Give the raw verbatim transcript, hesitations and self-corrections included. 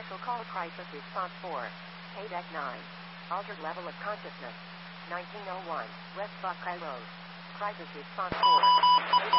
Special Call Crisis Response four. K-Deck nine. Altered Level of Consciousness. nineteen oh one. West Buck Road. Crisis Response four.